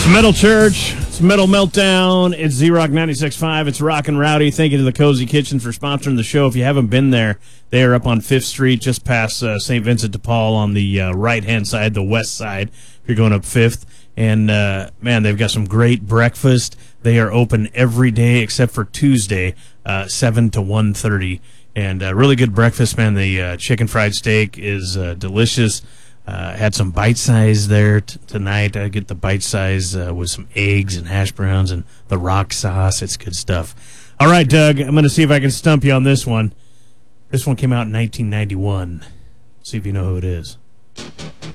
Metal Church, it's Metal Meltdown, it's Z-Rock 96.5, it's Rock and Rowdy. Thank you to the Cozy Kitchen for sponsoring the show. If you haven't been there, they are up on 5th Street, just past St. Vincent de Paul on the right-hand side, the west side, if you're going up 5th. And, man, they've got some great breakfast. They are open every day except for Tuesday, 7 to 1:30. And really good breakfast, man. The chicken fried steak is delicious. Had some bite size there tonight. I get the bite size with some eggs and hash browns and the rock sauce. It's good stuff. All right, Doug, I'm going to see if I can stump you on this one. This one came out in 1991. See if you know who it is.